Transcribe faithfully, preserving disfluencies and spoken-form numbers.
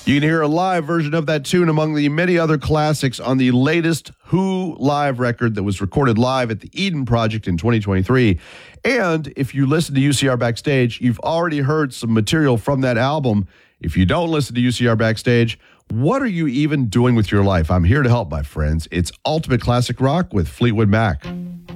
You can hear a live version of that tune among the many other classics on the latest Who live record that was recorded live at the Eden Project in twenty twenty-three. And if you listen to U C R Backstage, you've already heard some material from that album. If you don't listen to U C R Backstage, what are you even doing with your life? I'm here to help, my friends. It's Ultimate Classic Rock with Fleetwood Mac.